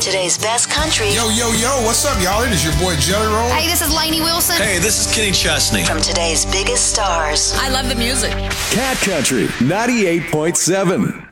Today's best country. Yo, what's up, y'all? It is your boy Jelly Roll. Hey, this is Lainey Wilson. Hey, this is Kenny Chesney. From today's biggest stars. I love the music. Cat Country 98.7.